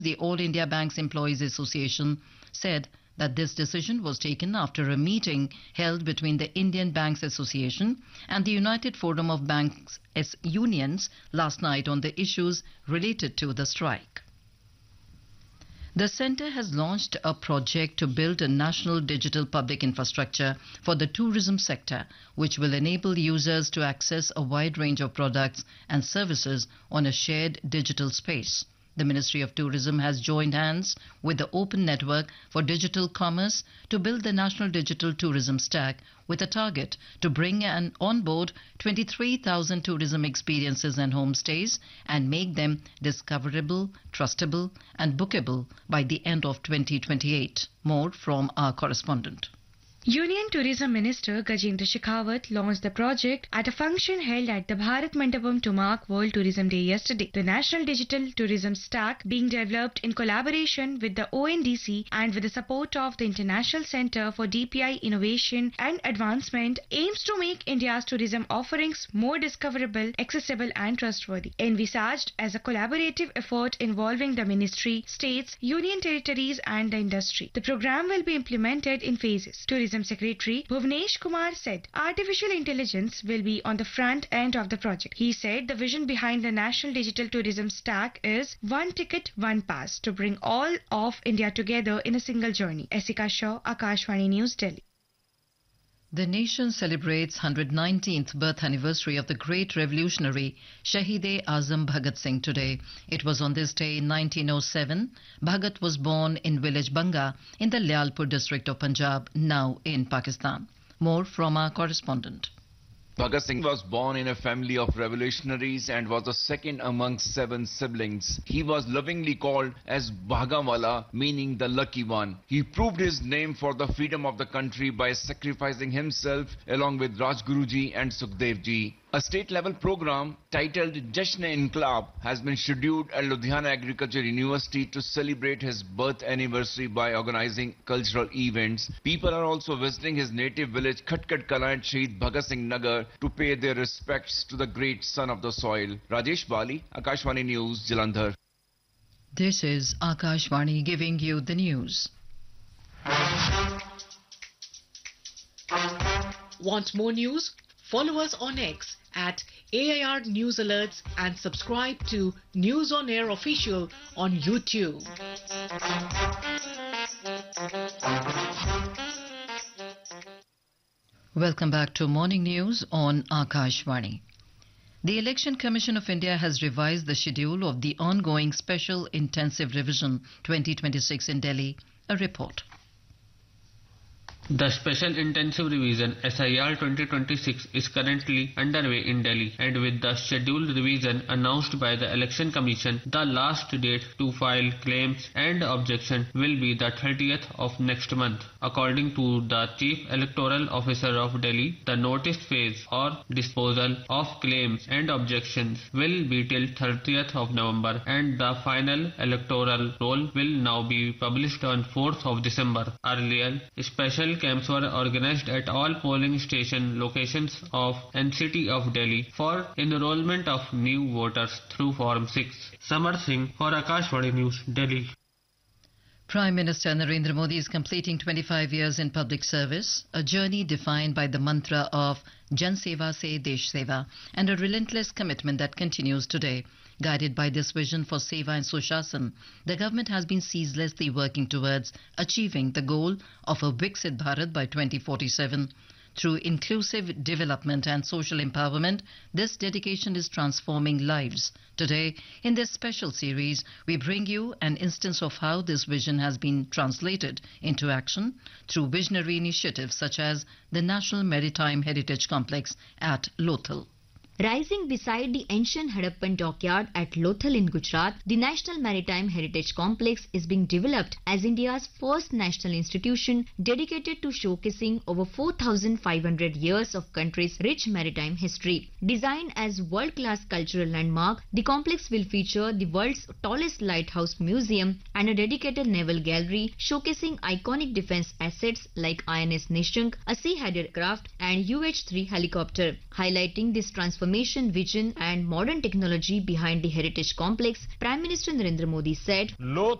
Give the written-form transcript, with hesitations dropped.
The All India Banks Employees Association said that this decision was taken after a meeting held between the Indian Banks Association and the United Forum of Banks Unions last night on the issues related to the strike. The centre has launched a project to build a national digital public infrastructure for the tourism sector, which will enable users to access a wide range of products and services on a shared digital space. The Ministry of Tourism has joined hands with the Open Network for Digital Commerce to build the National Digital Tourism Stack with a target to bring and onboard 23,000 tourism experiences and homestays and make them discoverable, trustable and bookable by the end of 2028. More from our correspondent. Union Tourism Minister Gajendra Shekhawat launched the project at a function held at the Bharat Mandapam to mark World Tourism Day yesterday. The National Digital Tourism Stack, being developed in collaboration with the ONDC and with the support of the International Centre for DPI Innovation and Advancement, aims to make India's tourism offerings more discoverable, accessible and trustworthy. Envisaged as a collaborative effort involving the ministry, states, union territories and the industry. The program will be implemented in phases. Tourism Secretary Bhuvnesh Kumar said artificial intelligence will be on the front end of the project. He said the vision behind the National Digital Tourism Stack is one ticket, one pass to bring all of India together in a single journey. Esika Shaw, Akashvani News, Delhi. The nation celebrates 119th birth anniversary of the great revolutionary Shahid-e-Azam Bhagat Singh today. It was on this day in 1907. Bhagat was born in village Banga in the Lyalpur district of Punjab, now in Pakistan. More from our correspondent. Bhagat Singh was born in a family of revolutionaries and was the second among 7 siblings. He was lovingly called as Bhagawala, meaning the lucky one. He proved his name for the freedom of the country by sacrificing himself along with Rajguruji and Sukhdevji. A state-level program titled Jashn-e-Inqilab has been scheduled at Ludhiana Agriculture University to celebrate his birth anniversary by organizing cultural events. People are also visiting his native village Khatkar Kala and Shahid Bhagat Singh Nagar to pay their respects to the great son of the soil. Rajesh Bali, Akashvani News, Jalandhar. This is Akashvani giving you the news. Want more news? Follow us on X at AIR News Alerts and subscribe to News on Air Official on YouTube. Welcome back to Morning News on Akashvani. The Election Commission of India has revised the schedule of the ongoing Special Intensive Revision 2026 in Delhi. A report. The Special Intensive Revision SIR 2026 is currently underway in Delhi, and with the scheduled revision announced by the Election Commission, the last date to file claims and objection will be the 30th of next month. According to the Chief Electoral Officer of Delhi, the notice phase or disposal of claims and objections will be till 30th of November, and the final electoral roll will now be published on 4th of December. Earlier, special camps were organized at all polling station locations of NCT of Delhi for enrollment of new voters through Form 6. Samar Singh for Akashvani News, Delhi. Prime Minister Narendra Modi is completing 25 years in public service, a journey defined by the mantra of Jan Seva Se Desh Seva and a relentless commitment that continues today. Guided by this vision for Seva and Sushasana, the government has been ceaselessly working towards achieving the goal of a Viksit Bharat by 2047. Through inclusive development and social empowerment, this dedication is transforming lives. Today, in this special series, we bring you an instance of how this vision has been translated into action through visionary initiatives such as the National Maritime Heritage Complex at Lothal. Rising beside the ancient Harappan dockyard at Lothal in Gujarat, the National Maritime Heritage Complex is being developed as India's first national institution dedicated to showcasing over 4,500 years of country's rich maritime history. Designed as world-class cultural landmark, the complex will feature the world's tallest lighthouse museum and a dedicated naval gallery showcasing iconic defense assets like INS Nishunk, a sea-harrier craft and UH-3 helicopter, highlighting this transformation transformation vision and modern technology behind the heritage complex, Prime Minister Narendra Modi said,